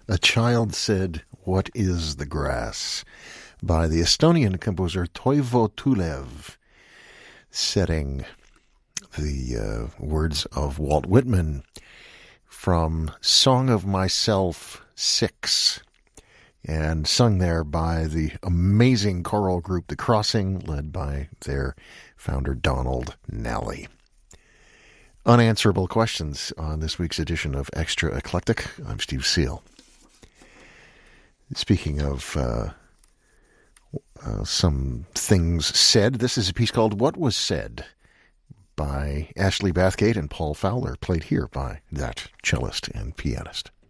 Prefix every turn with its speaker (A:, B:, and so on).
A: A Child Said, What is the Grass? By the Estonian composer Toivo Tulev, setting the words of Walt Whitman from Song of Myself 6, and sung there by the amazing choral group The Crossing, led by their founder Donald Nally. Unanswerable questions on this week's edition of Extra Eclectic. I'm Steve Seal. Speaking of some things said, this is a piece called What Was Said by Ashley Bathgate and Paul Fowler, played here by that cellist and pianist.